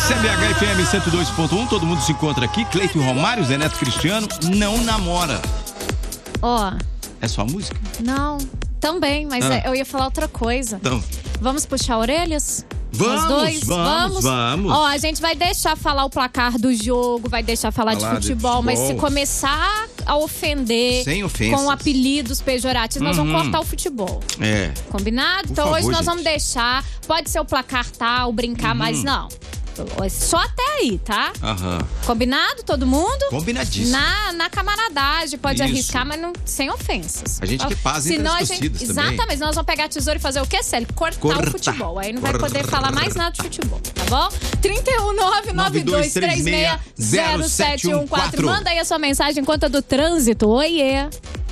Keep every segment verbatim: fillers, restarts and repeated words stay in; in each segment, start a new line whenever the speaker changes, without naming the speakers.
Essa é a B H F M cento e dois ponto um, todo mundo se encontra aqui. Cleiton Romário, Zé Neto Cristiano, não namora.
Ó.
É só música?
Não, também, mas
Ah.
é, eu ia falar outra coisa.
Então.
Vamos puxar orelhas?
Vamos,
Os dois?
vamos, vamos.
Ó, a gente vai deixar falar o placar do jogo, vai deixar falar,
Falar
de,
de
futebol,
futebol.
mas se começar a ofender
Sem ofensas.
com apelidos pejorativos, nós vamos
Uhum.
cortar o futebol.
É.
Combinado?
Por
Então
favor,
hoje nós
gente.
vamos deixar, pode ser o placar tal, brincar, mas não. Só até aí, tá?
Aham.
Combinado, todo mundo?
Combinadíssimo.
Na, na camaradagem, pode
Isso.
arriscar, mas não, sem ofensas.
A gente quer paz entre
Senão
as
a gente-
torcidas também.
Exatamente, nós vamos pegar a tesoura e fazer o quê, Célio? Cortar,
Cortar.
o futebol. Aí não vai
Cortar.
poder falar mais nada de futebol, tá bom? trinta e um, nove nove dois três seis, zero sete um quatro. Manda aí a sua mensagem, conta do trânsito. Oiê.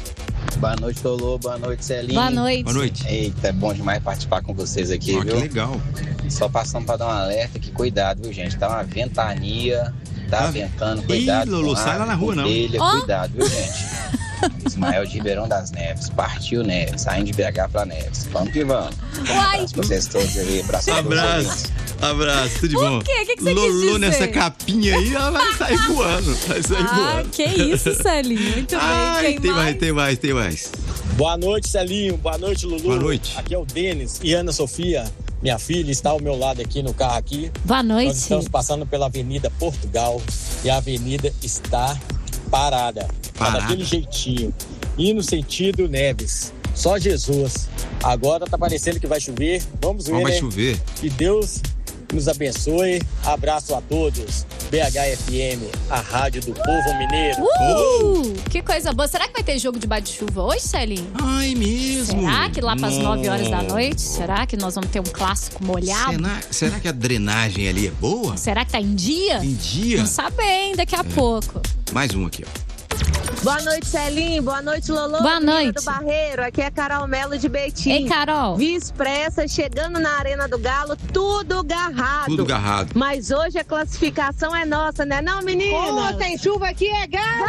Boa noite, Tolô. Boa noite, Celinho.
Boa noite.
Boa noite.
Eita, é bom demais participar com vocês aqui,
Ó, que
viu?
legal.
Só passando pra dar um alerta que cuidado, viu, gente? Tá uma ventania, tá
Ah,
ventando,
ih,
cuidado.
Lolo,
com
sai lá
árvore,
na rua,
com
não.
telha,
Ó.
Cuidado, viu, gente? Ismael de Ribeirão das Neves. Partiu Neves, saindo de B H pra Neves. Vamos que vamos.
Uai.
Abraço pra vocês todos aí. Abraço a todos os
Abraço.
ouvintes.
Abraço, tudo de
Por
bom?
quê? O que que você quis
Lolo
dizer?
nessa capinha aí, ela vai sair voando. Vai sair
Ah,
voando.
que isso, Celinho. Muito
Ai,
bem. Quem
tem mais,
mais?
tem mais, tem mais.
Boa noite, Celinho. Boa noite, Lulu.
Boa noite.
Aqui é o Denis e Ana Sofia, minha filha, está ao meu lado aqui no carro aqui.
Boa
Nós
noite.
estamos passando pela Avenida Portugal e a avenida está parada. Tá
Parada.
daquele jeitinho. E no sentido Neves. Só Jesus. Agora tá parecendo que vai chover. Vamos ver,
Não vai
né?
chover.
Que Deus nos abençoe. Abraço a todos. B H F M, a rádio do povo mineiro.
Uh, que coisa boa. Será que vai ter jogo de bate-chuva hoje, Celinho?
Ai, mesmo.
Será que lá para as
Nossa.
nove horas da noite? Será que nós vamos ter um clássico molhado?
Será, será que a drenagem ali é boa?
Será que tá em dia?
Em dia?
Não sabe hein, daqui a pouco.
Mais um aqui, ó.
Boa noite, Celinho. Boa noite, Lolo.
Boa
Menina
noite.
do Barreiro. Aqui é Carol Melo de Betim.
Ei, Carol.
Via Expressa, chegando na Arena do Galo, tudo garrado.
Tudo garrado.
Mas hoje a classificação é nossa, né não, menina?
Tem chuva aqui, é galo!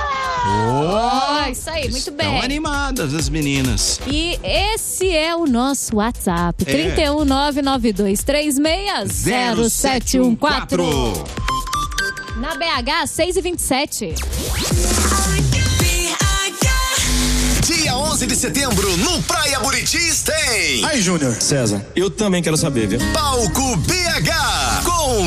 Ó, isso aí, muito
Estão
bem.
animadas as meninas.
E esse é o nosso WhatsApp.
É.
trinta e um, nove nove dois três seis, zero sete um quatro. Na B H, seis e vinte e sete.
Dia onze de setembro, no Praia Buritis tem
Ai, Júnior. César, eu também quero saber, viu?
Palco B H.